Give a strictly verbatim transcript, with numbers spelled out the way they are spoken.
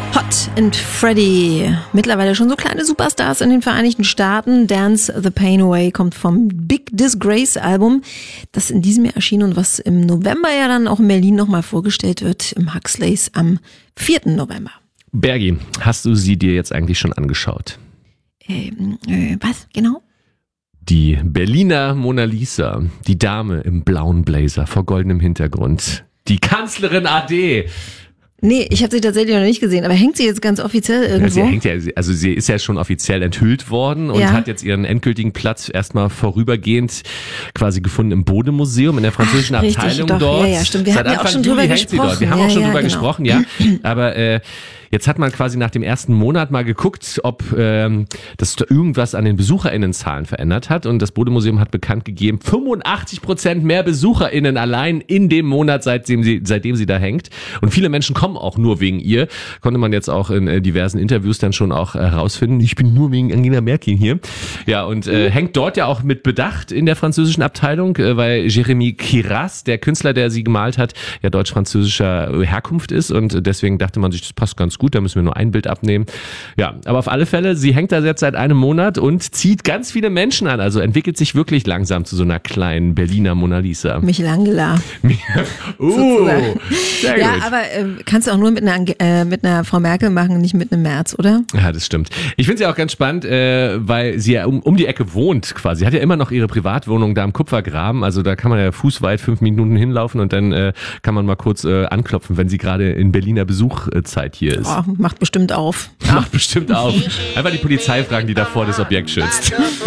Hot and Freddy. Mittlerweile schon so kleine Superstars in den Vereinigten Staaten. Dance the Pain Away kommt vom Big Disgrace Album, das in diesem Jahr erschien und was im November ja dann auch in Berlin nochmal vorgestellt wird, im Huxleys am vierten November. Bergi, hast du sie dir jetzt eigentlich schon angeschaut? Ähm, äh, was, genau? Die Berliner Mona Lisa, die Dame im blauen Blazer vor goldenem Hintergrund, die Kanzlerin A D. Nee, ich habe sie tatsächlich noch nicht gesehen, aber hängt sie jetzt ganz offiziell irgendwo? Ja, sie hängt ja, also sie ist ja schon offiziell enthüllt worden und ja. hat jetzt ihren endgültigen Platz erstmal vorübergehend quasi gefunden im Bode-Museum in der französischen Ach, richtig, Abteilung doch. dort. Ja, ja, stimmt. Wir Seit hatten ja auch Anfang schon Juli drüber hängt sie dort. Wir haben ja, auch schon ja, drüber genau. gesprochen, ja. Aber äh, jetzt hat man quasi nach dem ersten Monat mal geguckt, ob ähm, das irgendwas an den BesucherInnenzahlen verändert hat. Und das Bode-Museum hat bekannt gegeben, fünfundachtzig Prozent mehr BesucherInnen allein in dem Monat, seitdem sie, seitdem sie da hängt. Und viele Menschen kommen auch nur wegen ihr. Konnte man jetzt auch in äh, diversen Interviews dann schon auch herausfinden. Äh, ich bin nur wegen Angela Merkel hier. Ja, und äh, hängt dort ja auch mit Bedacht in der französischen Abteilung, äh, weil Jérémy Kiras, der Künstler, der sie gemalt hat, ja deutsch-französischer Herkunft ist. Und deswegen dachte man sich, das passt ganz gut, da müssen wir nur ein Bild abnehmen. Ja, aber auf alle Fälle, sie hängt da jetzt seit einem Monat und zieht ganz viele Menschen an. Also entwickelt sich wirklich langsam zu so einer kleinen Berliner Mona Lisa. Michelangelo. uh, sehr ja, gut. aber äh, kannst du auch nur mit einer, äh, mit einer Frau Merkel machen, nicht mit einem Merz, oder? Ja, das stimmt. Ich finde sie auch ganz spannend, äh, weil sie ja um, um die Ecke wohnt quasi. Sie hat ja immer noch ihre Privatwohnung da am Kupfergraben. Also da kann man ja fußweit fünf Minuten hinlaufen und dann äh, kann man mal kurz äh, anklopfen, wenn sie gerade in Berliner Besuchzeit hier ist. Oh, macht bestimmt auf. Macht bestimmt auf. Einfach die Polizei fragen, die da vor das Objekt schützt.